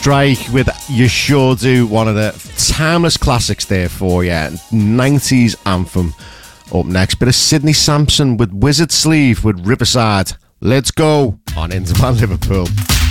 Strike with You Sure Do, one of the timeless classics there for you. 90s anthem. Up next, bit of Sidney Sampson with Wizard Sleeve with Riverside. Let's go on Into My Liverpool.